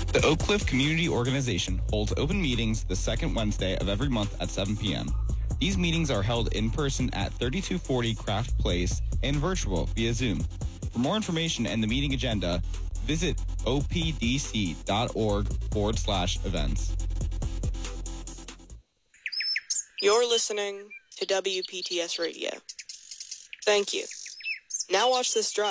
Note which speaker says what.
Speaker 1: The Oak Cliff Community Organization holds open meetings the second Wednesday of every month at 7 p.m. These meetings are held in person at 3240 Craft Place and virtual via Zoom. For more information and the meeting agenda, visit opdc.org/events.
Speaker 2: You're listening to WPTS Radio. Thank you. Now watch this drive.